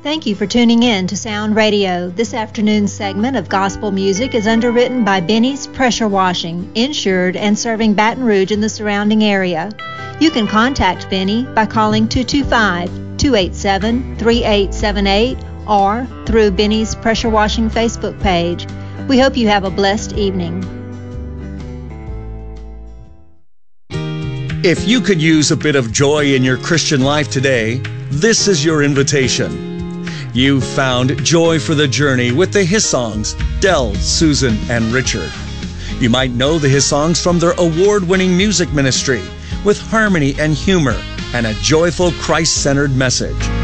Thank you for tuning in to Sound Radio. This afternoon's segment of gospel music is underwritten by Benny's Pressure Washing, insured and serving Baton Rouge and the surrounding area. You can contact Benny by calling 225-287-3878 or through Benny's Pressure Washing Facebook page. We hope you have a blessed evening. If you could use a bit of joy in your Christian life today, this is your invitation. You've found joy for the journey with the His Songs, Del, Susan, and Richard. You might know the His Songs from their award-winning music ministry with harmony and humor and a joyful Christ-centered message.